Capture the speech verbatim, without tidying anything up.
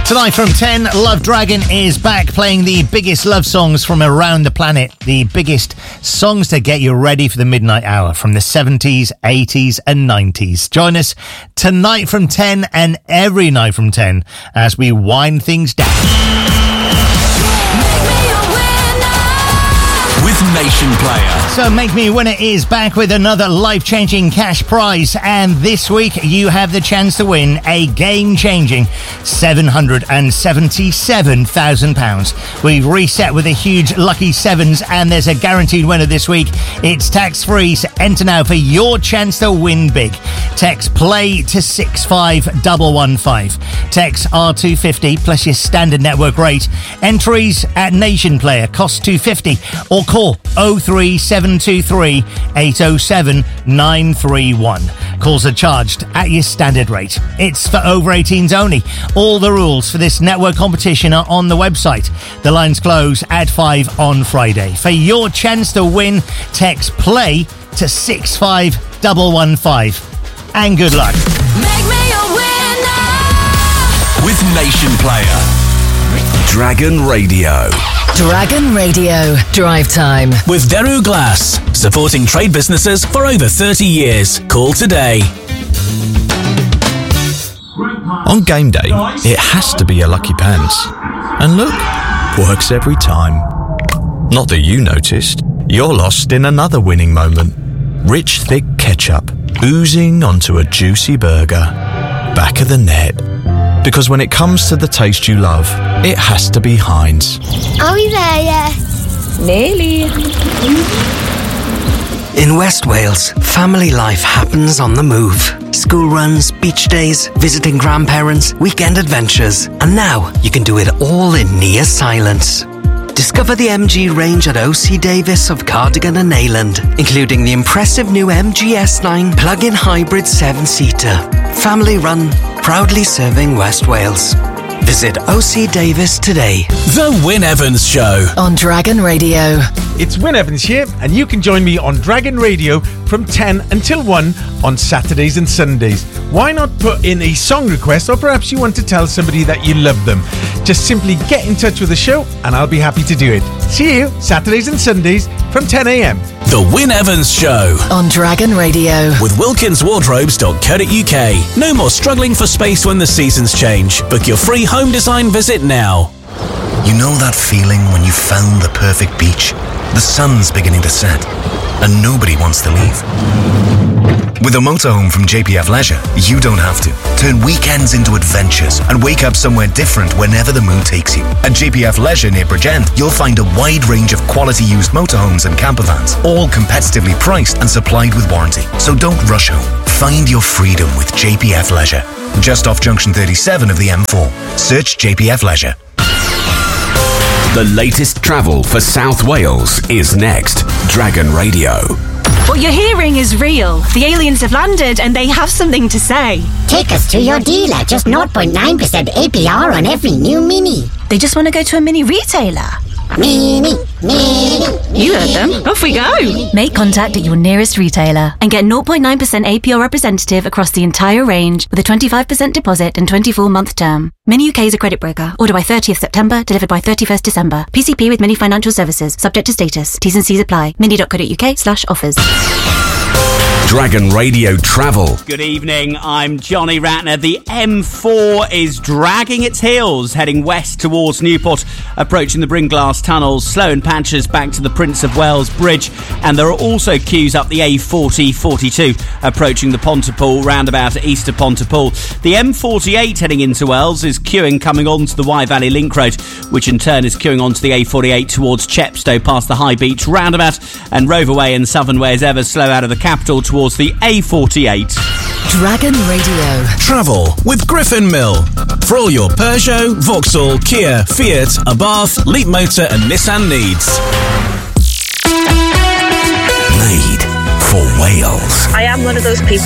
Tonight from ten, Love Dragon is back playing the biggest love songs from around the planet. The biggest songs to get you ready for the midnight hour from the seventies, eighties and nineties. Join us tonight from ten and every night from ten as we wind things down. With Nation Player. So Make Me a Winner is back with another life-changing cash prize, and this week you have the chance to win a game-changing seven hundred seventy-seven thousand pounds. We've reset with a huge lucky sevens, and there's a guaranteed winner this week. It's tax-free, so enter now for your chance to win big. Text PLAY to six five one one five. Text R two fifty plus your standard network rate. Entries at Nation Player cost two fifty, or call oh three seven two three eight oh seven nine three one. Calls are charged at your standard rate. It's for over eighteens only. All the rules for this network competition are on the website. The lines close at five on Friday. For your chance to win, text PLAY to six five one one five. And good luck. Make me a winner with Nation Player. Dragon Radio. Dragon Radio. Drive Time. With Veru Glass. Supporting trade businesses for over thirty years. Call today. On game day, it has to be a lucky pants. And look, works every time. Not that you noticed. You're lost in another winning moment. Rich, thick ketchup oozing onto a juicy burger. Back of the net. Because when it comes to the taste you love, it has to be Heinz. Are we there yet? Nearly. In West Wales, family life happens on the move. School runs, beach days, visiting grandparents, weekend adventures. And now you can do it all in near silence. Discover the M G range at O C Davis of Cardigan and Neyland, including the impressive new M G S nine plug-in hybrid seven-seater. Family run, proudly serving West Wales. Visit O C Davis today. The Wyn Evans Show on Dragon Radio. It's Wyn Evans here, and you can join me on Dragon Radio from ten until one on Saturdays and Sundays. Why not put in a song request, or perhaps you want to tell somebody that you love them? Just simply get in touch with the show and I'll be happy to do it. See you Saturdays and Sundays from ten a.m. The Wyn Evans Show on Dragon Radio with wilkins wardrobes dot co dot uk. No more struggling for space when the seasons change. Book your free home design visit now. You know that feeling when you found the perfect beach? The sun's beginning to set and nobody wants to leave. With a motorhome from J P F Leisure, you don't have to. Turn weekends into adventures and wake up somewhere different whenever the mood takes you. At J P F Leisure near Bridgend, you'll find a wide range of quality used motorhomes and campervans, all competitively priced and supplied with warranty. So don't rush home. Find your freedom with J P F Leisure. Just off junction thirty-seven of the M four. Search J P F Leisure. The latest travel for South Wales is next. Dragon Radio. What you're hearing is real. The aliens have landed and they have something to say. Take us to your dealer. Just zero point nine percent A P R on every new Mini. They just want to go to a mini retailer. Mini, mini, You heard them. Off we go. Make contact at your nearest retailer and get zero point nine percent A P R representative across the entire range with a twenty-five percent deposit and twenty-four month term. Mini U K is a credit broker. Order by thirtieth September, delivered by thirty-first December. P C P with Mini Financial Services. Subject to status. T's and C's apply. mini dot co dot uk slash offers. Dragon Radio Travel. Good evening, I'm Johnny Ratner. The M four is dragging its heels, heading west towards Newport, approaching the Bringlass tunnels, slow in patches back to the Prince of Wales Bridge, and there are also queues up the A forty forty-two, approaching the Pontypool roundabout at Easter Pontypool. The M forty-eight heading into Wells is queuing coming onto the Wye Valley Link Road, which in turn is queuing onto the A forty-eight towards Chepstow past the High Beach roundabout, and Roverway and Southern Way as ever slow out of the capital towards the A forty-eight. Dragon Radio. Travel with Griffin Mill. For all your Peugeot, Vauxhall, Kia, Fiat, Abarth, Leapmotor and Nissan needs. Made for Wales. I am one of those people